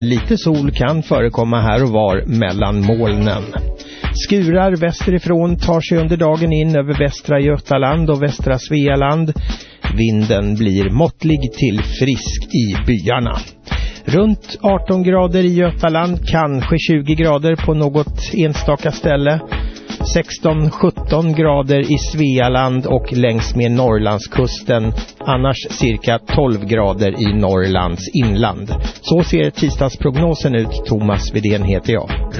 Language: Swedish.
Lite sol kan förekomma här och var mellan molnen. Skurar västerifrån tar sig under dagen in över västra Götaland och västra Svealand. Vinden blir måttlig till frisk i byarna. Runt 18 grader i Götaland, kanske 20 grader på något enstaka ställe. 16-17 grader i Svealand och längs med Norrlandskusten. Annars cirka 12 grader i Norrlands inland. Så ser tisdagsprognosen ut. Thomas Widén heter jag.